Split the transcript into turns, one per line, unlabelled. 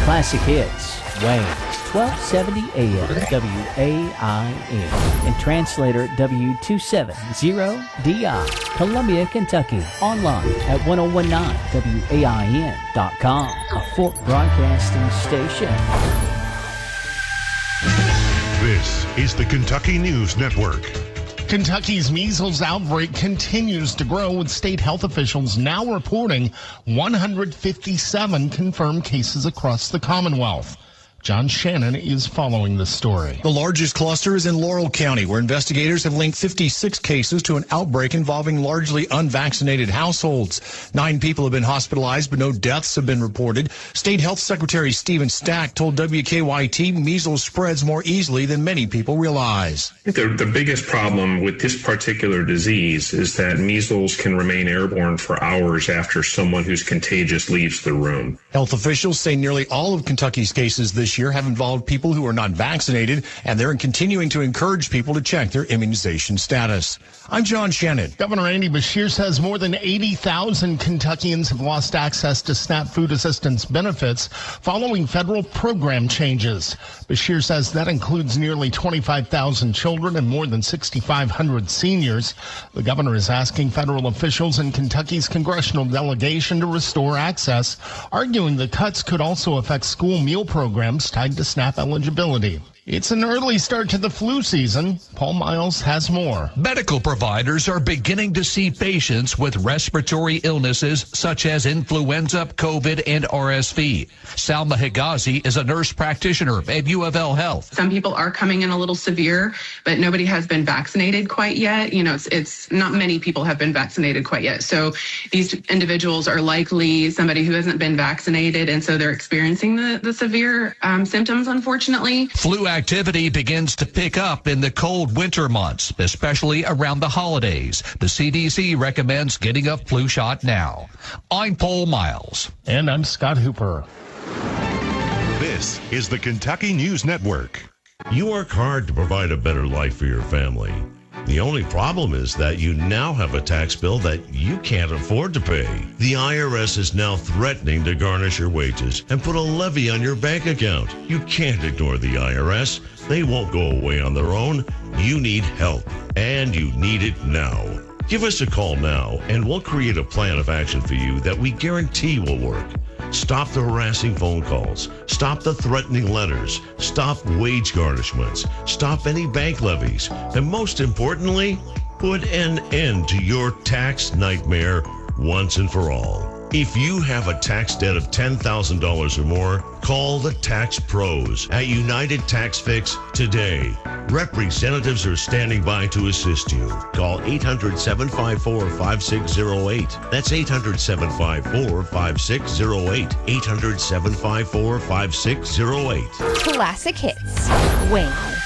Classic Hits, Wayne, 1270 AM, WAIN, and translator W270DI, Columbia, Kentucky. Online at 1019WAIN.com, a Fort Broadcasting station.
This is the Kentucky News Network.
Kentucky's measles outbreak continues to grow, with state health officials now reporting 157 confirmed cases across the Commonwealth. John Shannon is following this story.
The largest cluster is in Laurel County, where investigators have linked 56 cases to an outbreak involving largely unvaccinated households. 9 people have been hospitalized, but no deaths have been reported. State Health Secretary Stephen Stack told WKYT measles spreads more easily than many people realize.
The biggest problem with this particular disease is that measles can remain airborne for hours after someone who's contagious leaves the room.
Health officials say nearly all of Kentucky's cases this year have involved people who are not vaccinated, and they're continuing to encourage people to check their immunization status. I'm John Shannon.
Governor Andy Beshear says more than 80,000 Kentuckians have lost access to SNAP food assistance benefits following federal program changes. Beshear says that includes nearly 25,000 children and more than 6,500 seniors. The governor is asking federal officials and Kentucky's congressional delegation to restore access, arguing the cuts could also affect school meal programs tied to SNAP eligibility. It's an early start to the flu season. Paul Miles has more.
Medical providers are beginning to see patients with respiratory illnesses such as influenza, COVID, and RSV. Salma Higazi is a nurse practitioner at U of L Health.
Some people are coming in a little severe, but nobody has been vaccinated quite yet. You know, it's not many people have been vaccinated quite yet. So these individuals are likely somebody who hasn't been vaccinated, and so they're experiencing the severe symptoms, unfortunately.
Flu activity begins to pick up in the cold winter months, especially around the holidays. The CDC recommends getting a flu shot now. I'm Paul Miles.
And I'm Scott Hooper.
This is the Kentucky News Network.
You work hard to provide a better life for your family. The only problem is that you now have a tax bill that you can't afford to pay. The IRS is now threatening to garnish your wages and put a levy on your bank account. You can't ignore the IRS. They won't go away on their own. You need help, and you need it now. Give us a call now, and we'll create a plan of action for you that we guarantee will work. Stop the harassing phone calls. Stop the threatening letters. Stop wage garnishments. Stop any bank levies. And most importantly, put an end to your tax nightmare once and for all. If you have a tax debt of $10,000 or more, call the Tax Pros at United Tax Fix today. Representatives are standing by to assist you. Call 800-754-5608. That's 800-754-5608. 800-754-5608.
Classic Hits, Wayne.